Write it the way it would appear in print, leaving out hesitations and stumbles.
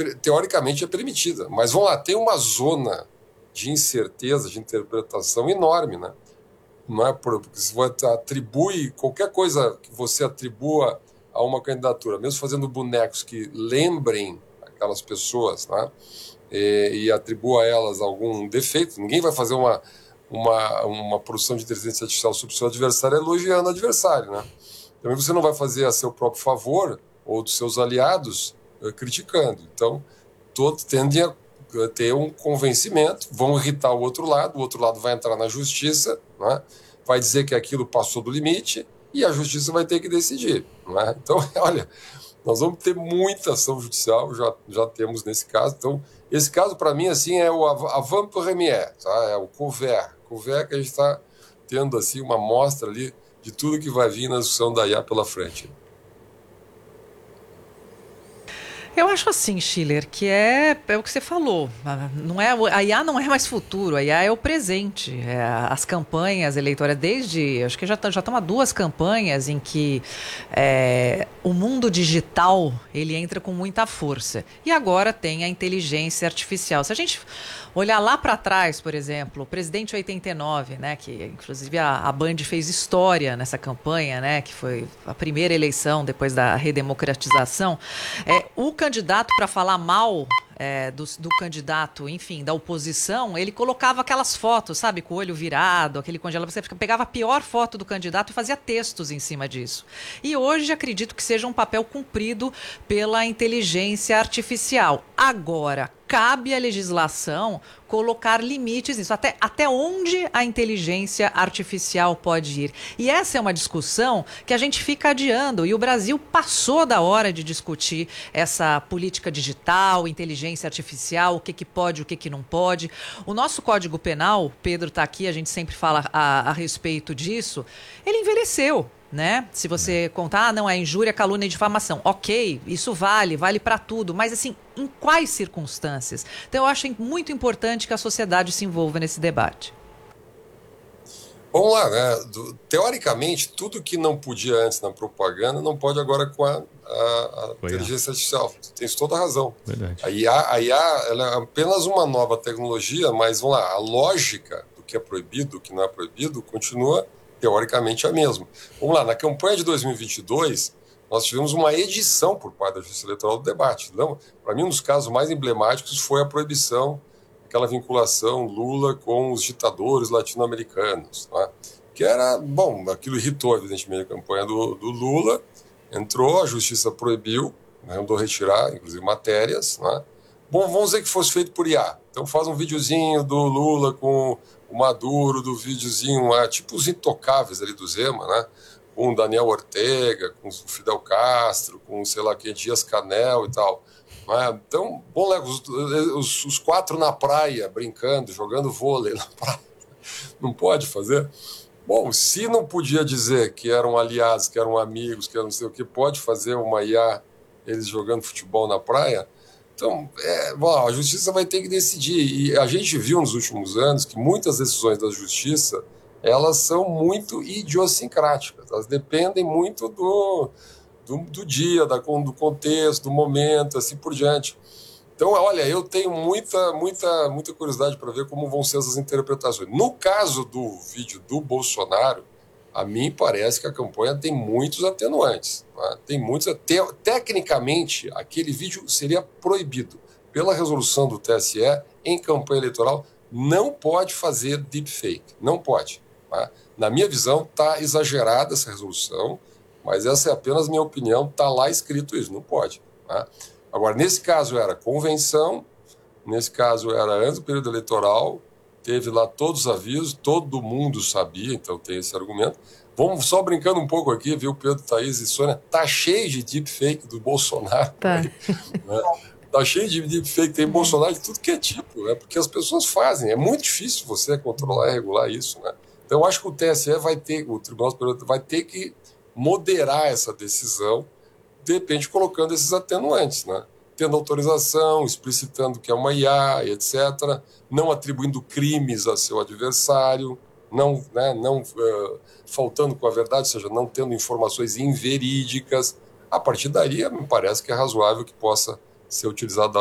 teoricamente é permitida. Mas vamos lá, tem uma zona de incerteza, de interpretação enorme, né? Não é porque se você atribui qualquer coisa que você atribua a uma candidatura, mesmo fazendo bonecos que lembrem aquelas pessoas, né? E atribua a elas algum defeito. Ninguém vai fazer uma produção de inteligência artificial sobre o seu adversário elogiando o adversário, né? Também você não vai fazer a seu próprio favor ou dos seus aliados criticando. Então, todos tendem a ter um convencimento, vão irritar o outro lado vai entrar na justiça, né? Vai dizer que aquilo passou do limite e a justiça vai ter que decidir, né? Então, olha, nós vamos ter muita ação judicial, já temos nesse caso. Então, esse caso, para mim, assim, é o avant-première, tá? É o couvert que a gente está tendo assim, uma amostra ali de tudo que vai vir na discussão da IA pela frente. Eu acho assim, Schiller, que é o que você falou. Não é, a IA não é mais futuro, a IA é o presente. As campanhas eleitorais, acho que já estão há 2 campanhas em que o mundo digital ele entra com muita força. E agora tem a inteligência artificial. Se a gente olhar lá para trás, por exemplo, o presidente 89, né, que inclusive a Band fez história nessa campanha, né, que foi a primeira eleição depois da redemocratização, o candidato, para falar mal do candidato, enfim, da oposição, ele colocava aquelas fotos, sabe, com o olho virado, aquele congelado, você pegava a pior foto do candidato e fazia textos em cima disso. E hoje acredito que seja um papel cumprido pela inteligência artificial. Agora, cabe à legislação colocar limites nisso, até onde a inteligência artificial pode ir. E essa é uma discussão que a gente fica adiando, e o Brasil passou da hora de discutir essa política digital, inteligência artificial, o que pode, o que não pode. O nosso Código Penal, Pedro está aqui, a gente sempre fala a respeito disso, ele envelheceu. Né? Se você contar, não é injúria, calúnia e difamação. Ok, isso vale para tudo, mas assim, em quais circunstâncias? Então eu acho muito importante que a sociedade se envolva nesse debate. Vamos lá, né? Teoricamente, tudo que não podia antes na propaganda não pode agora com a inteligência artificial. Você tem toda a razão. Verdade. A IA ela é apenas uma nova tecnologia, mas vamos lá, a lógica do que é proibido, do que não é proibido, continua teoricamente a mesma. Vamos lá, na campanha de 2022, nós tivemos uma edição por parte da Justiça Eleitoral do debate. Para mim, um dos casos mais emblemáticos foi a proibição, aquela vinculação Lula com os ditadores latino-americanos, né? Que era, bom, aquilo irritou, evidentemente, a campanha do Lula, entrou, a Justiça proibiu, mandou retirar, inclusive, matérias, né? Bom, vamos dizer que fosse feito por IA. Então faz um videozinho do Lula com o Maduro, do videozinho lá, tipo os intocáveis ali do Zema, né? Com o Daniel Ortega, com o Fidel Castro, com sei lá quem, Dias-Canel e tal. Né? Então, bom, os 4 na praia, brincando, jogando vôlei na praia. Não pode fazer? Bom, se não podia dizer que eram aliados, que eram amigos, que eram não sei o que, pode fazer uma IA, eles jogando futebol na praia? Então, bom, a justiça vai ter que decidir. E a gente viu nos últimos anos que muitas decisões da justiça, elas são muito idiosincráticas. Elas dependem muito do dia, do contexto, do momento, assim por diante. Então, olha, eu tenho muita curiosidade para ver como vão ser essas interpretações. No caso do vídeo do Bolsonaro, a mim parece que a campanha tem muitos atenuantes. Né? Tem muitos. Tecnicamente, aquele vídeo seria proibido. Pela resolução do TSE, em campanha eleitoral, não pode fazer deepfake. Não pode. Né? Na minha visão, está exagerada essa resolução, mas essa é apenas minha opinião. Está lá escrito isso, não pode. Né? Agora, nesse caso era convenção, nesse caso era antes do período eleitoral, teve lá todos os avisos, todo mundo sabia, então tem esse argumento. Vamos só brincando um pouco aqui, viu, Pedro, Thaís e Sônia, tá cheio de deepfake do Bolsonaro. Tá. Aí, né? Tá cheio de deepfake, tem Bolsonaro de tudo que é tipo, né? Porque as pessoas fazem, é muito difícil você controlar e regular isso, né? Então eu acho que o TSE o Tribunal Superior vai ter que moderar essa decisão, de repente colocando esses atenuantes, né? Tendo autorização, explicitando que é uma IA, etc., não atribuindo crimes a seu adversário, não faltando com a verdade, ou seja, não tendo informações inverídicas. A partir daí, me parece que é razoável que possa ser utilizado